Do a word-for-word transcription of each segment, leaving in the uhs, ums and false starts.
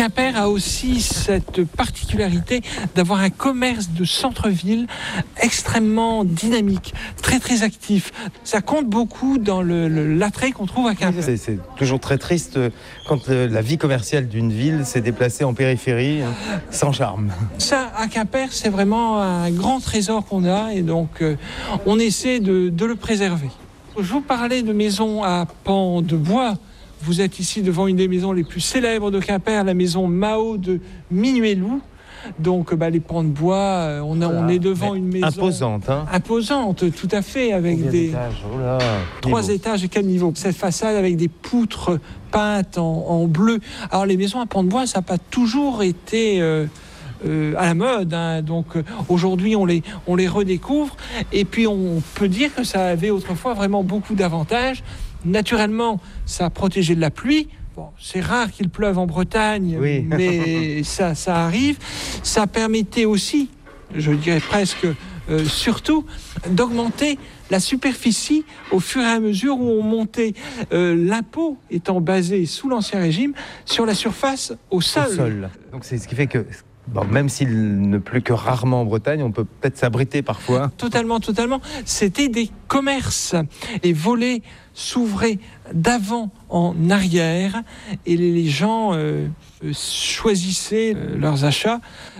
Quimper a aussi cette particularité d'avoir un commerce de centre-ville extrêmement dynamique, très très actif. Ça compte beaucoup dans le, le, l'attrait qu'on trouve à Quimper. C'est, c'est toujours très triste quand la vie commerciale d'une ville s'est déplacée en périphérie, hein, sans charme. Ça, à Quimper, c'est vraiment un grand trésor qu'on a et donc euh, on essaie de, de le préserver. Je vous parlais de maisons à pans de bois. Vous êtes ici devant une des maisons les plus célèbres de Quimper, la maison Mao de Minuélou. Donc bah, les pans de bois, on, a, voilà. on est devant Mais une maison imposante, hein. imposante, tout à fait, avec Combien des d'étages oh là, trois niveau. étages et quatre niveaux. Cette façade avec des poutres peintes en, en bleu. Alors les maisons à pans de bois, ça n'a pas toujours été euh, euh, à la mode, hein. Donc euh, aujourd'hui on les on les redécouvre et puis on peut dire que ça avait autrefois vraiment beaucoup d'avantages. Naturellement, ça a protégé de la pluie. Bon, c'est rare qu'il pleuve en Bretagne, oui. mais ça, ça arrive. Ça permettait aussi, je dirais presque euh, surtout, d'augmenter la superficie au fur et à mesure où on montait. Euh, l'impôt étant basé sous l'Ancien Régime sur la surface au sol. Au sol. Donc c'est ce qui fait que... Bon, même s'il ne pleut que rarement en Bretagne, on peut peut-être s'abriter parfois. Totalement, totalement. C'était des commerces. Les volets s'ouvraient d'avant en arrière et les gens euh, choisissaient euh, leurs achats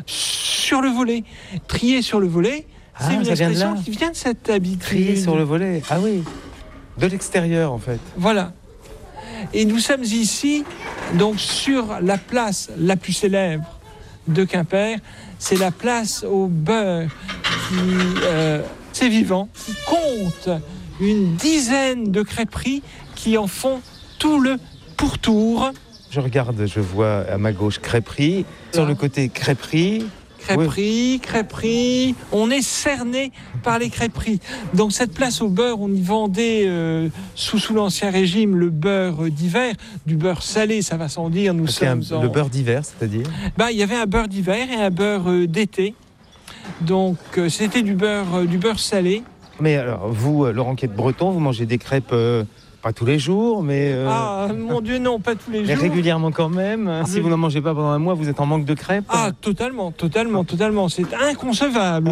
sur le volet. Trier sur le volet, ah, c'est une expression qui vient de cette habitude. Trier sur le volet, ah oui, de l'extérieur en fait. Voilà. Et nous sommes ici, donc sur la place la plus célèbre de Quimper, c'est la place au beurre qui, euh, c'est vivant, qui compte une dizaine de crêperies qui en font tout le pourtour. Je regarde, je vois à ma gauche crêperie, ah. sur le côté crêperie. Crêperie, oui. crêperie, on est cerné par les crêperies. Donc cette place au beurre, on y vendait euh, sous, sous l'Ancien Régime le beurre d'hiver, du beurre salé, ça va sans dire. Nous sommes un, en... Le beurre d'hiver, c'est-à-dire ben, il y avait un beurre d'hiver et un beurre euh, d'été. Donc euh, c'était du beurre, euh, du beurre salé. Mais alors, vous, Laurent qui êtes breton, vous mangez des crêpes... Euh... Pas tous les jours, mais... Euh... Ah, mon Dieu, non, pas tous les jours. Mais régulièrement quand même. Je... Si vous n'en mangez pas pendant un mois, vous êtes en manque de crêpes. Ah, totalement, totalement, totalement. C'est inconcevable.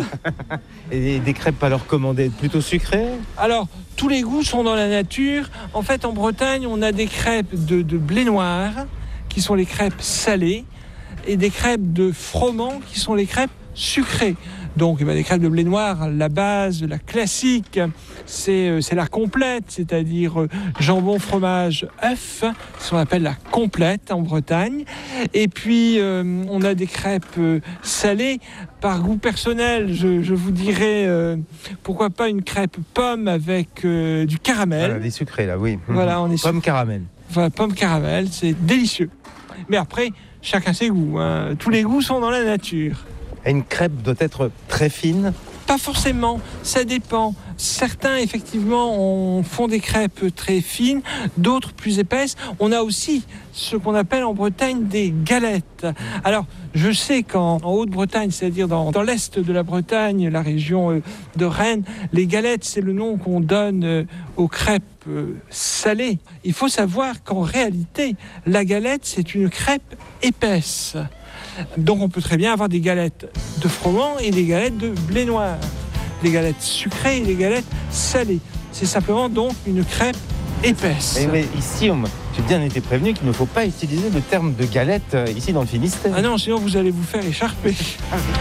Et des crêpes alors commandées plutôt sucrées ? Alors, tous les goûts sont dans la nature. En fait, en Bretagne, on a des crêpes de, de blé noir, qui sont les crêpes salées, et des crêpes de froment, qui sont les crêpes sucrées. Donc, eh bien, les crêpes de blé noir, la base, la classique, c'est, c'est la complète, c'est-à-dire euh, jambon, fromage, œuf, ce qu'on appelle la complète en Bretagne. Et puis, euh, on a des crêpes euh, salées. Par goût personnel, je, je vous dirais, euh, pourquoi pas une crêpe pomme avec euh, du caramel. Voilà, des sucrés, là, oui. Voilà, on est pomme caramel. Voilà, pomme caramel, c'est délicieux. Mais après, chacun ses goûts, hein. Tous les goûts sont dans la nature. Et une crêpe doit être très fine ? Pas forcément, ça dépend. Certains, effectivement, on font des crêpes très fines, d'autres plus épaisses. On a aussi ce qu'on appelle en Bretagne des galettes. Alors, je sais qu'en en Haute-Bretagne, c'est-à-dire dans, dans l'est de la Bretagne, la région de Rennes, les galettes, c'est le nom qu'on donne aux crêpes salées. Il faut savoir qu'en réalité, la galette, c'est une crêpe épaisse. Donc on peut très bien avoir des galettes de froment et des galettes de blé noir, des galettes sucrées et des galettes salées. C'est simplement donc une crêpe épaisse. Mais, mais ici, on, j'ai bien été prévenu qu'il ne faut pas utiliser le terme de galette ici dans le Finistère. Ah non, sinon vous allez vous faire écharper.